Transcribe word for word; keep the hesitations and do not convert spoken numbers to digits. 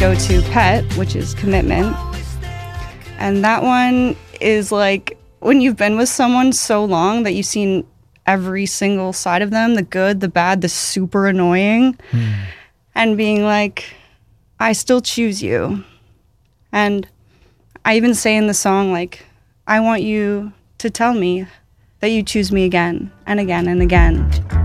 go to Pet, which is commitment. And that one is like when you've been with someone so long that you've seen every single side of them, the good, the bad, the super annoying, mm. and being like, I still choose you. And I even say in the song, like, I want you to tell me that you choose me again and again and again.